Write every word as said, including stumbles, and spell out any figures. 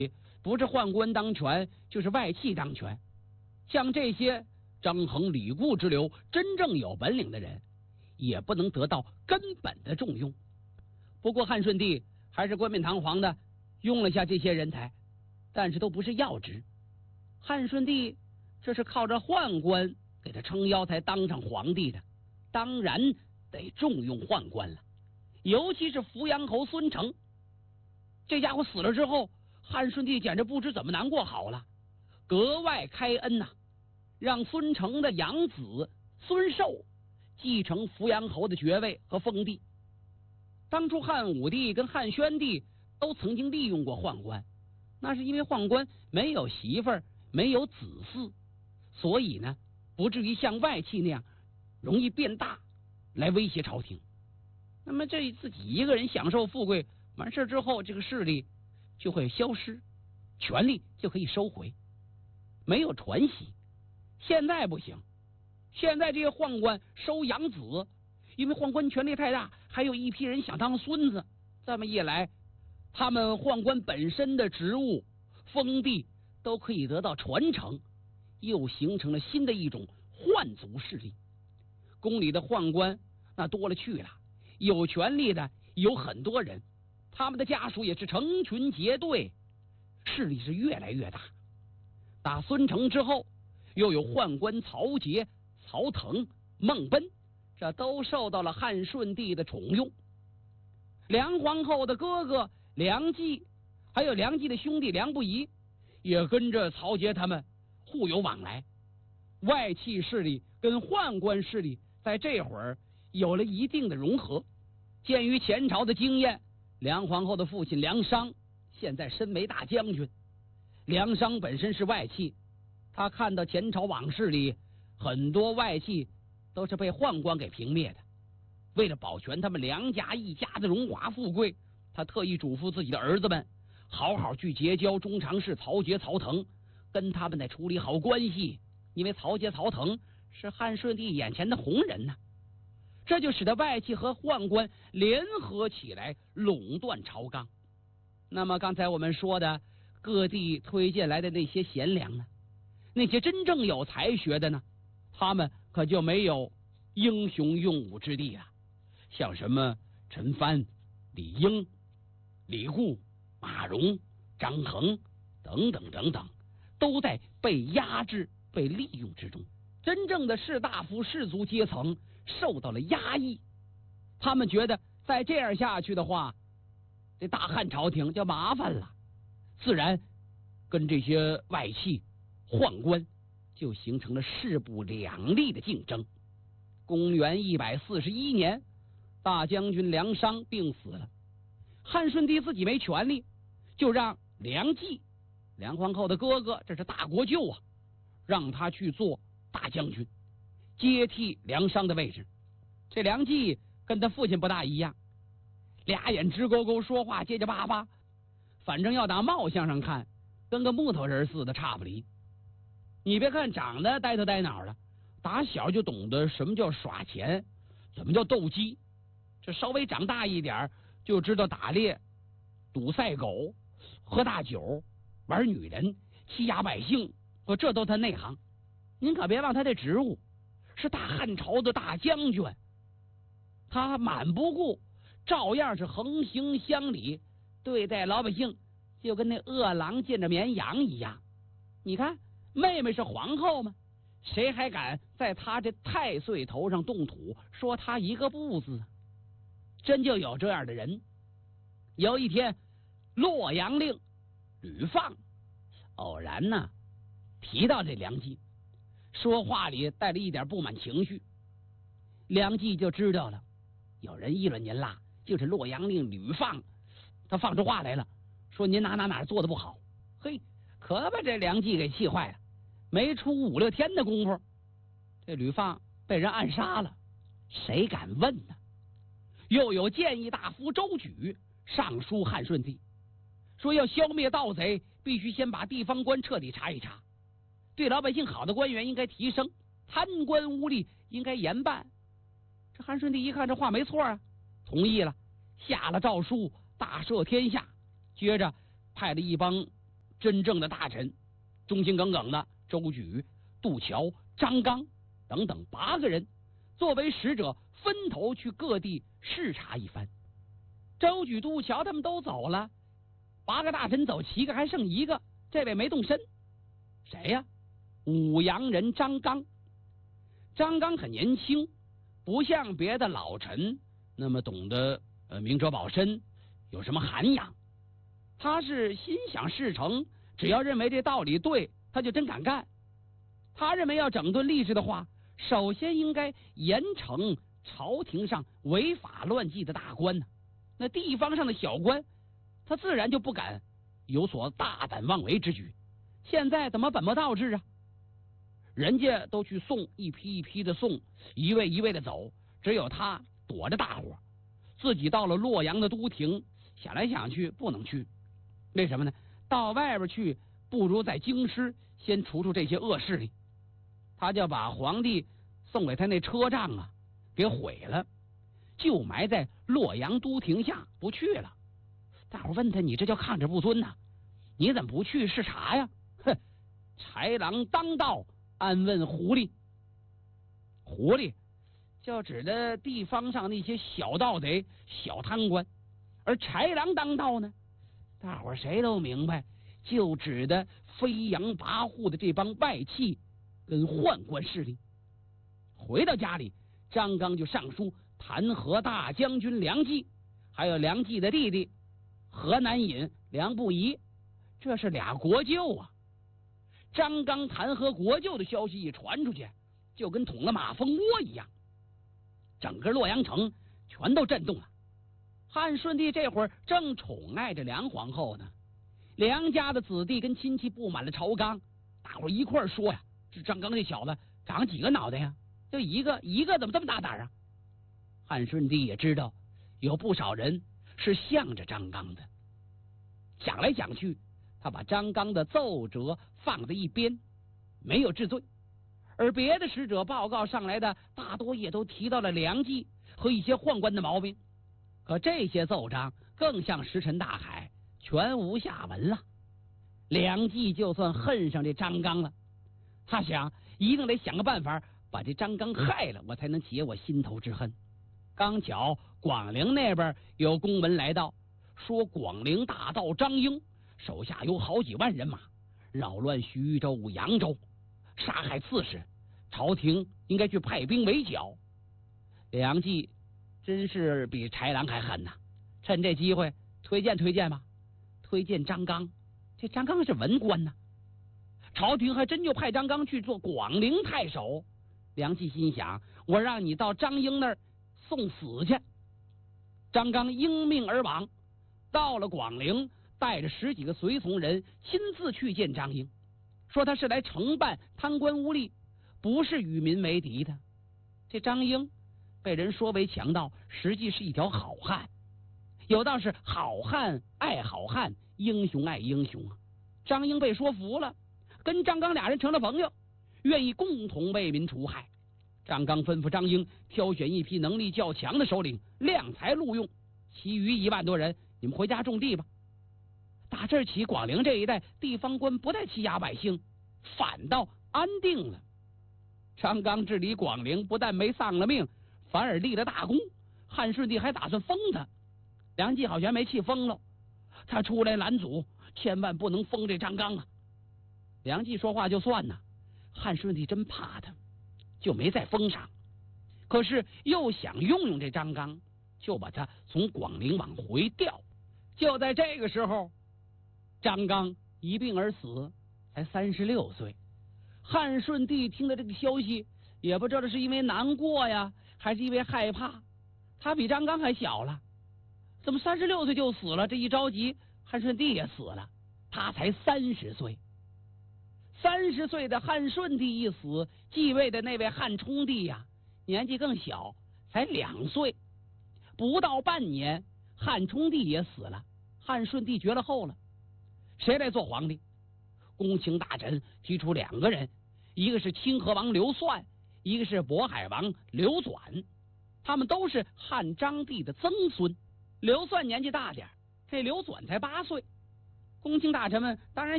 不是宦官当权，就是外戚当权。像这些张衡、李固之流真正有本领的人，也不能得到根本的重用。不过汉顺帝还是冠冕堂皇的用了下这些人才，但是都不是要职。汉顺帝这是靠着宦官给他撑腰才当上皇帝的，当然得重用宦官了。尤其是扶阳侯孙承，这家伙死了之后，汉顺帝简直不知怎么难过好了，格外开恩呐、啊，让孙承的养子孙寿继承扶阳侯的爵位和封地。当初汉武帝跟汉宣帝都曾经利用过宦官，那是因为宦官没有媳妇儿，没有子嗣，所以呢，不至于像外戚那样容易变大来威胁朝廷。那么这自己一个人享受富贵，完事之后，这个势力就会消失，权力就可以收回，没有传袭。现在不行，现在这些宦官收养子，因为宦官权力太大，还有一批人想当孙子，这么一来，他们宦官本身的职务、封地都可以得到传承，又形成了新的一种宦族势力。宫里的宦官那多了去了，有权力的有很多人，他们的家属也是成群结队，势力是越来越大。打孙承之后，又有宦官曹节、曹腾、孟贲，这都受到了汉顺帝的宠用。梁皇后的哥哥梁冀，还有梁冀的兄弟梁不疑，也跟着曹节他们互有往来。外戚势力跟宦官势力在这会儿有了一定的融合。鉴于前朝的经验，梁皇后的父亲梁商现在身为大将军。梁商本身是外戚，他看到前朝往事里很多外戚都是被宦官给平灭的，为了保全他们梁家一家的荣华富贵，他特意嘱咐自己的儿子们好好去结交中常侍曹节、曹腾，跟他们得处理好关系，因为曹节、曹腾是汉顺帝眼前的红人呐、啊。这就使得外戚和宦官联合起来垄断朝纲。那么刚才我们说的各地推荐来的那些贤良呢，那些真正有才学的呢，他们可就没有英雄用武之地了。像什么陈蕃、李英、李固、马融、张衡等等等等，都在被压制、被利用之中。真正的士大夫、士族阶层受到了压抑，他们觉得再这样下去的话，这大汉朝廷就麻烦了，自然跟这些外戚、宦官就形成了势不两立的竞争。公元一百四十一年，大将军梁商病死了，汉顺帝自己没权力，就让梁冀，梁皇后的哥哥，这是大国舅啊，让他去做大将军，接替梁商的位置。这梁冀跟他父亲不大一样，俩眼直勾勾，说话结结巴巴，反正要打貌相上看，跟个木头人似的，差不离。你别看长得呆头呆脑的，打小就懂得什么叫耍钱，怎么叫斗鸡，这稍微长大一点就知道打猎、赌赛狗、喝大酒、玩女人、欺压百姓，和这都他内行。您可别忘他这职务是大汉朝的大将军，他满不顾，照样是横行乡里，对待老百姓就跟那饿狼见着绵羊一样。你看妹妹是皇后吗？谁还敢在他这太岁头上动土，说他一个不字？真就有这样的人。有一天，洛阳令吕放偶然呢提到这梁冀，说话里带了一点不满情绪。梁冀就知道了，有人议论您啦，就是洛阳令吕放，他放出话来了，说您哪哪哪做的不好。嘿，可把这梁冀给气坏了。没出五六天的功夫，这吕放被人暗杀了，谁敢问呢？又有谏议大夫周举上书汉顺帝，说要消灭盗贼，必须先把地方官彻底查一查，对老百姓好的官员应该提升，贪官污吏应该严办。这汉顺帝一看这话没错啊，同意了，下了诏书，大赦天下。接着派了一帮真正的大臣，忠心耿耿的周举、杜桥、张刚等等八个人，作为使者分头去各地视察一番。周举、杜桥他们都走了，八个大臣走七个，还剩一个，这位没动身。谁呀？武阳人张刚。张刚很年轻，不像别的老臣那么懂得呃明哲保身，有什么涵养。他是心想事成，只要认为这道理对，他就真敢干。他认为要整顿吏治的话，首先应该严惩朝廷上违法乱纪的大官呢。那地方上的小官，他自然就不敢有所大胆妄为之举。现在怎么本末倒置啊？人家都去送，一批一批的送，一位一位的走，只有他躲着大伙，自己到了洛阳的都亭，想来想去不能去。为什么呢？到外边去不如在京师先除除这些恶势力。他就把皇帝送给他那车仗啊给毁了，就埋在洛阳都亭下不去了。大伙问他，你这叫抗旨不遵呐、啊？你怎么不去视察呀？哼！豺狼当道，安问狐狸。狐狸就指的地方上那些小盗贼、小贪官，而豺狼当道呢，大伙谁都明白，就指的飞扬跋扈的这帮外戚跟宦官势力。回到家里，张刚就上书弹劾大将军梁冀，还有梁冀的弟弟河南尹梁不疑，这是俩国舅啊。张刚弹劾国舅的消息一传出去，就跟捅了马蜂窝一样，整个洛阳城全都震动了。汉顺帝这会儿正宠爱着梁皇后呢，梁家的子弟跟亲戚布满了朝纲，大伙一块说呀，这张刚这小子长几个脑袋呀？就一个，一个怎么这么大胆啊？汉顺帝也知道有不少人是向着张刚的，想来想去，他把张刚的奏折放在一边，没有治罪。而别的使者报告上来的大多也都提到了梁冀和一些宦官的毛病，可这些奏章更像石沉大海，全无下文了。梁冀就算恨上这张刚了，他想一定得想个办法把这张刚害了，我才能解我心头之恨。刚巧广陵那边有公文来到，说广陵大盗张英手下有好几万人马，扰乱徐州、扬州，杀害刺史，朝廷应该去派兵围剿。梁冀真是比豺狼还狠呐、啊！趁这机会推荐推荐吧，推荐张刚。这张刚是文官呐、啊，朝廷还真就派张刚去做广陵太守。梁冀心想，我让你到张英那儿送死去。张刚应命而往，到了广陵，带着十几个随从人亲自去见张英，说他是来惩办贪官污吏，不是与民为敌的。这张英被人说为强盗，实际是一条好汉。有道是好汉爱好汉，英雄爱英雄啊。张英被说服了，跟张刚俩人成了朋友，愿意共同为民除害。张刚吩咐张英挑选一批能力较强的首领，量才录用，其余一万多人你们回家种地吧。打这儿起，广陵这一带地方官不再欺压百姓，反倒安定了。张刚治理广陵，不但没丧了命，反而立了大功。汉顺帝还打算封他，梁冀好像没气疯了，他出来拦阻，千万不能封这张刚啊。梁冀说话就算呐，汉顺帝真怕他，就没再封上。可是又想用用这张刚，就把他从广陵往回调。就在这个时候，张刚一病而死，才三十六岁。汉顺帝听到这个消息，也不知道是因为难过呀，还是因为害怕。他比张刚还小了，怎么三十六岁就死了？这一着急，汉顺帝也死了，他才三十岁。三十岁的汉顺帝一死，继位的那位汉冲帝呀、啊，年纪更小，才两岁。不到半年，汉冲帝也死了，汉顺帝绝了后了。谁来做皇帝？公卿大臣提出两个人，一个是清河王刘算，一个是渤海王刘纂，他们都是汉章帝的曾孙。刘算年纪大点，这刘纂才八岁。公卿大臣们当然